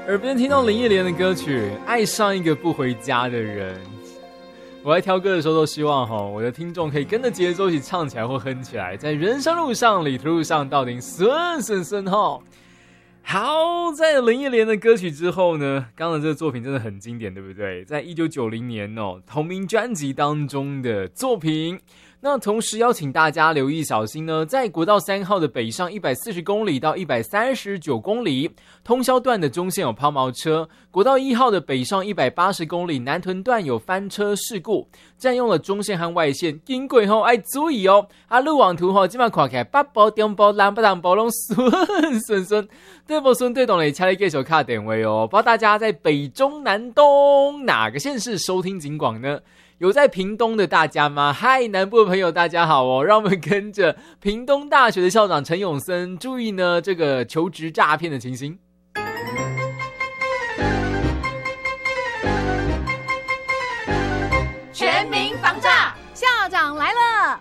耳边听到林忆莲的歌曲《爱上一个不回家的人》，我在挑歌的时候都希望我的听众可以跟着节奏一起唱起来或哼起来，在人生路上旅途路上到底顺顺顺好，在林忆莲的歌曲之后呢，刚刚的这个作品真的很经典，对不对？在1990年同名专辑当中的作品。那同时邀请大家留意小心呢，在国道3号的北上140公里到139公里通宵段的中线有抛锚车，国道1号的北上180公里南屯段有翻车事故，占用了中线和外线，经过后要注意哦。路网图现在看起来北部、中部、南部、东部都顺顺，对不顺对懂了，请你继续打电话哦。不知道大家在北中南东哪个县市收听警广呢？有在屏东的大家吗？嗨，南部的朋友大家好哦！让我们跟着屏东大学的校长陈永森注意呢这个求职诈骗的情形。 全民防诈，校长来了！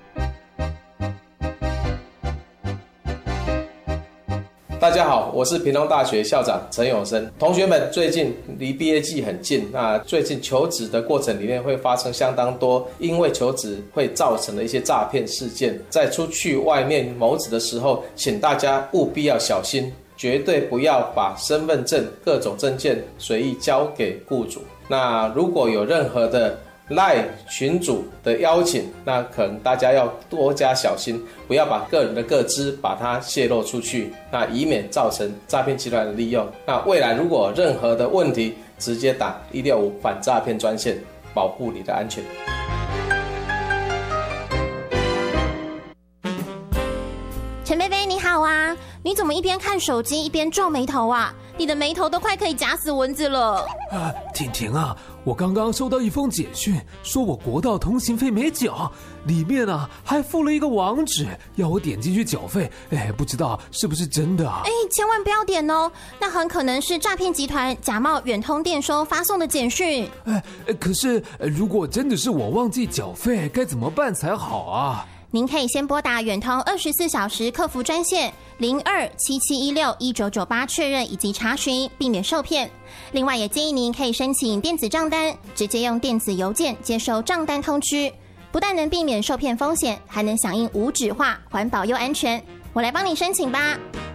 大家好，我是屏东大学校长陈永森。同学们，最近离毕业季很近，那最近求职的过程里面会发生相当多因为求职会造成的一些诈骗事件。在出去外面谋职的时候，请大家务必要小心，绝对不要把身份证各种证件随意交给雇主。那如果有任何的LINE 群组的邀请，那可能大家要多加小心，不要把个人的个资把它泄露出去，那以免造成诈骗集团的利用。那未来如果有任何的问题，直接打165反诈骗专线，保护你的安全。 陈贝贝你好啊，你怎么一边看手机一边皱眉头啊？你的眉头都快可以夹死蚊子了。 婷婷啊，我刚刚收到一封简讯，说我国道通行费没缴，里面还附了一个网址，要我点进去缴费。不知道是不是真的啊？ 千万不要点哦，那很可能是诈骗集团假冒远通电收发送的简讯。 可是如果真的是我忘记缴费，该怎么办才好啊？ 您可以先拨打远通24小时客服专线0277161998确认以及查询，避免受骗。另外也建议您可以申请电子账单，直接用电子邮件接收账单通知，不但能避免受骗风险，还能响应无纸化，环保又安全。我来帮你申请吧。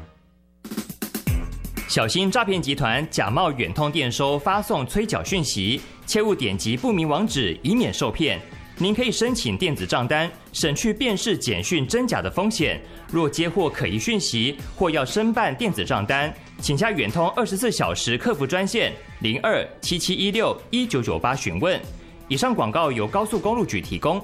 小心诈骗集团假冒远通电收发送催缴讯息，切勿点击不明网址，以免受骗。您可以申请电子账单，省去辨识简讯真假的风险。若接获可疑讯息或要申办电子账单，请加远通24小时客服专线0277161998询问。以上广告由高速公路局提供。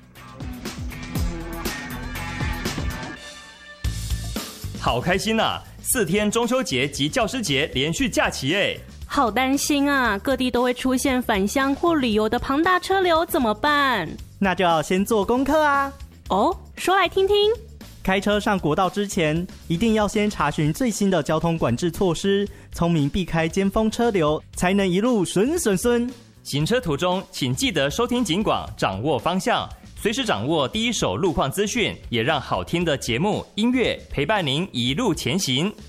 好开心啊！4天中秋节及教师节连续假期耶！ 好担心啊，各地都会出现返乡或旅游的庞大车流，怎么办？ 那就要先做功课啊。 说来听听。 开车上国道之前，一定要先查询最新的交通管制措施，聪明避开尖峰车流，才能一路顺顺顺。 行车途中，请记得收听警广，掌握方向，随时掌握第一手路况资讯，也让好听的节目音乐陪伴您一路前行。